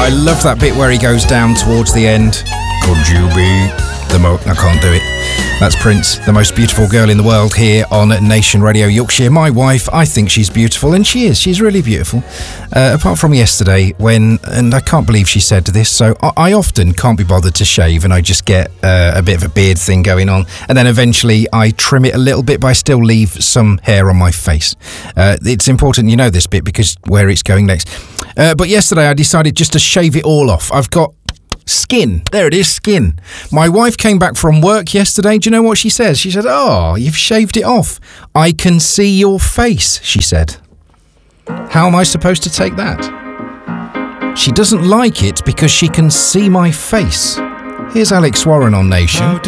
I love that bit where he goes down towards the end. Could you be I can't do it. That's Prince, the most beautiful girl in the world, here on Nation Radio Yorkshire. My wife, I think she's beautiful, and she is. She's really beautiful. Apart from yesterday and I can't believe she said this, so I often can't be bothered to shave, and I just get a bit of a beard thing going on, and then eventually I trim it a little bit, but I still leave some hair on my face. It's important you know this bit because where it's going next. But yesterday I decided just to shave it all off. I've got skin. There it is, skin. My wife came back from work yesterday. Do you know what she says? She said, "Oh, you've shaved it off. I can see your face," she said. How am I supposed to take that? She doesn't like it because she can see my face. Here's Alex Warren on Nation.